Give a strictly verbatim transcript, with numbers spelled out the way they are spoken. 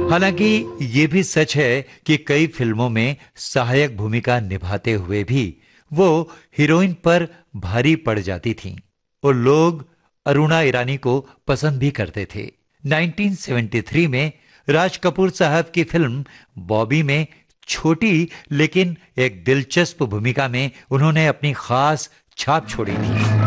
हालांकि ये भी सच है कि कई फिल्मों में सहायक भूमिका निभाते हुए भी वो हीरोइन पर भारी पड़ जाती थीं और लोग अरुणा ईरानी को पसंद भी करते थे। उन्नीस सौ तिहत्तर में राज कपूर साहब की फिल्म बॉबी में छोटी लेकिन एक दिलचस्प भूमिका में उन्होंने अपनी खास छाप छोड़ी थी।